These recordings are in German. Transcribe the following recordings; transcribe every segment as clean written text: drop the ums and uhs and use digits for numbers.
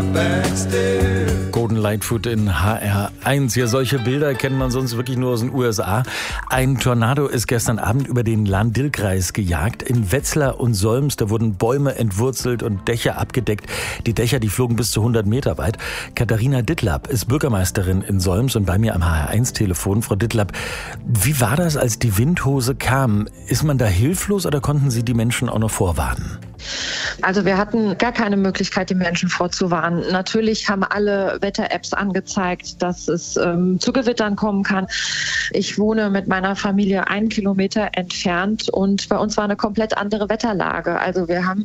Gordon Lightfoot in HR1. Ja, solche Bilder kennt man sonst wirklich nur aus den USA. Ein Tornado ist gestern Abend über den Lahn-Dill-Kreis gejagt. In Wetzlar und Solms, da wurden Bäume entwurzelt und Dächer abgedeckt. Die Dächer, die flogen bis zu 100 Meter weit. Katharina Dittlab ist Bürgermeisterin in Solms und bei mir am HR1-Telefon. Frau Dittlab, wie war das, als die Windhose kam? Ist man da hilflos oder konnten Sie die Menschen auch noch vorwarnen? Also wir hatten gar keine Möglichkeit, die Menschen vorzuwarnen. Natürlich haben alle Wetter-Apps angezeigt, dass es zu Gewittern kommen kann. Ich wohne mit meiner Familie 1 Kilometer entfernt und bei uns war eine komplett andere Wetterlage. Also wir haben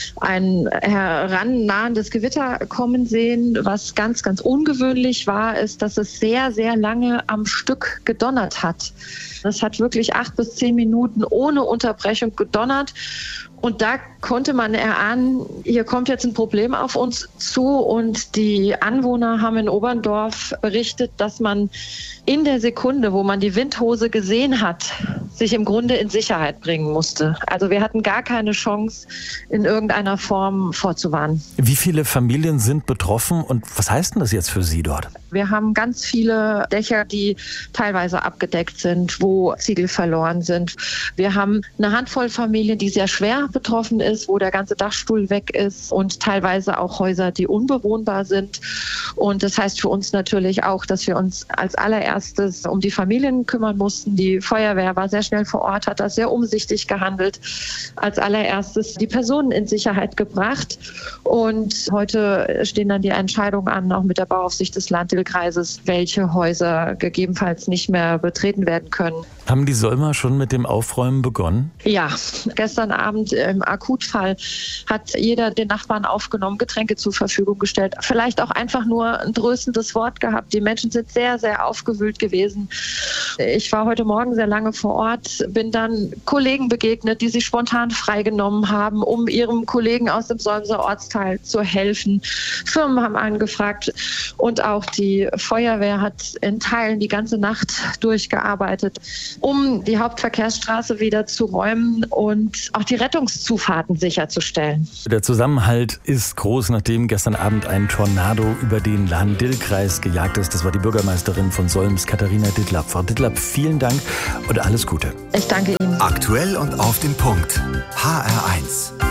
ein herannahendes Gewitter kommen sehen. Was ganz, ganz ungewöhnlich war, ist, dass es sehr, sehr lange am Stück gedonnert hat. Das hat wirklich 8 bis 10 Minuten ohne Unterbrechung gedonnert. Und da konnte man erahnen, hier kommt jetzt ein Problem auf uns zu. Und die Anwohner haben in Oberndorf berichtet, dass man in der Sekunde, wo man die Windhose gesehen hat, sich im Grunde in Sicherheit bringen musste. Also wir hatten gar keine Chance, in irgendeiner Form vorzuwarnen. Wie viele Familien sind betroffen und was heißt denn das jetzt für Sie dort? Wir haben ganz viele Dächer, die teilweise abgedeckt sind, wo Ziegel verloren sind. Wir haben eine Handvoll Familien, die sehr schwer betroffen ist, wo der ganze Dachstuhl weg ist und teilweise auch Häuser, die unbewohnbar sind. Und das heißt für uns natürlich auch, dass wir uns als allererstes um die Familien kümmern mussten. Die Feuerwehr war sehr schnell vor Ort, hat das sehr umsichtig gehandelt. Als allererstes die Personen in Sicherheit gebracht. Und heute stehen dann die Entscheidungen an, auch mit der Bauaufsicht des Lahn-Dill-Kreises, welche Häuser gegebenenfalls nicht mehr betreten werden können. Haben die Solmer schon mit dem Aufräumen begonnen? Ja, gestern Abend im Akutfall hat jeder den Nachbarn aufgenommen, Getränke zur Verfügung gestellt. Vielleicht auch einfach nur ein tröstendes Wort gehabt. Die Menschen sind sehr, sehr aufgewühlt gewesen. Ich war heute Morgen sehr lange vor Ort, bin dann Kollegen begegnet, die sich spontan freigenommen haben, um ihrem Kollegen aus dem Solmser Ortsteil zu helfen. Firmen haben angefragt und auch die Feuerwehr hat in Teilen die ganze Nacht durchgearbeitet, um die Hauptverkehrsstraße wieder zu räumen und auch die Rettungszufahrten sicherzustellen. Der Zusammenhalt ist groß, nachdem gestern Abend ein Tornado über den Lahn-Dill-Kreis gejagt ist. Das war die Bürgermeisterin von Solms, Katharina Dittlab. Frau Dittlab, vielen Dank und alles Gute. Ich danke Ihnen. Aktuell und auf den Punkt. HR1.